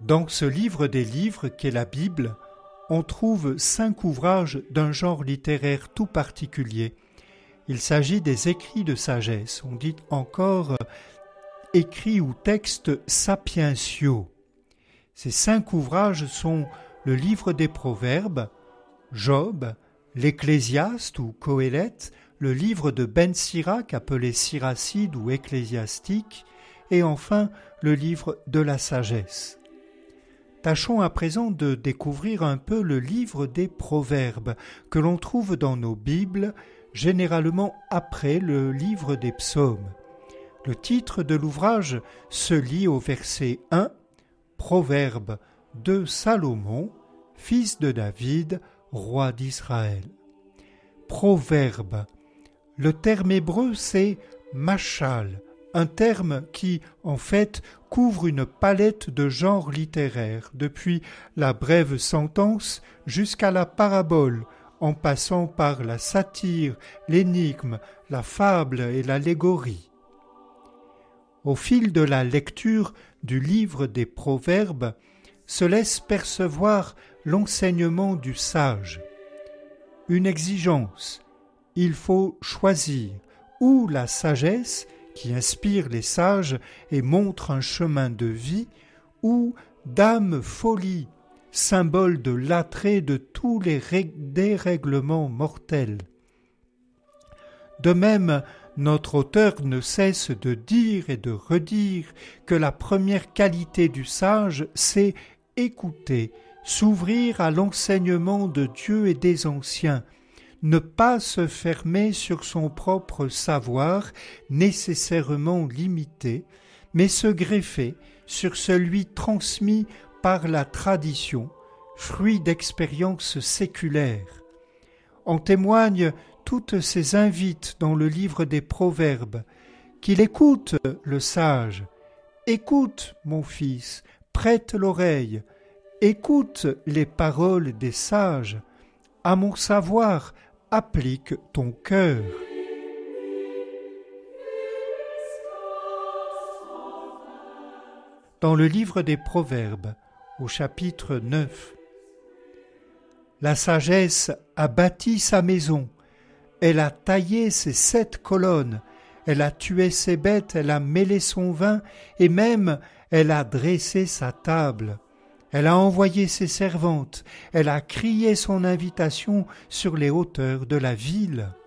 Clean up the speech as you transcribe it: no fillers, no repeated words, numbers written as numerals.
Dans ce livre des livres qu'est la Bible, on trouve 5 ouvrages d'un genre littéraire tout particulier. Il s'agit des écrits de sagesse, on dit encore écrits ou textes sapientiaux. Ces 5 ouvrages sont le livre des Proverbes, Job, l'Ecclésiaste ou Qoéleth, le livre de Ben Sirac appelé Siracide ou Ecclésiastique, et enfin le livre de la sagesse. Tâchons à présent de découvrir un peu le livre des Proverbes que l'on trouve dans nos Bibles, généralement après le livre des Psaumes. Le titre de l'ouvrage se lit au verset 1, Proverbes de Salomon, fils de David, roi d'Israël. Proverbe. Le terme hébreu c'est machal, un terme qui, en fait, couvre une palette de genres littéraires, depuis la brève sentence jusqu'à la parabole, en passant par la satire, l'énigme, la fable et l'allégorie. Au fil de la lecture du livre des Proverbes, se laisse percevoir l'enseignement du sage. Une exigence, il faut choisir, ou la sagesse qui inspire les sages et montre un chemin de vie, ou dame folie, symbole de l'attrait de tous les dérèglements mortels. De même, notre auteur ne cesse de dire et de redire que la première qualité du sage, c'est écouter, s'ouvrir à l'enseignement de Dieu et des anciens, ne pas se fermer sur son propre savoir nécessairement limité, mais se greffer sur celui transmis par la tradition, fruit d'expériences séculaires. En témoignent toutes ces invites dans le livre des Proverbes, qu'il écoute le sage. Écoute, mon fils, prête l'oreille, écoute les paroles des sages. À mon savoir, applique ton cœur. Dans le livre des Proverbes, au chapitre 9, la sagesse a bâti sa maison, elle a taillé ses 7 colonnes, elle a tué ses bêtes, elle a mêlé son vin, et même elle a dressé sa table. Elle a envoyé ses servantes, elle a crié son invitation sur les hauteurs de la ville.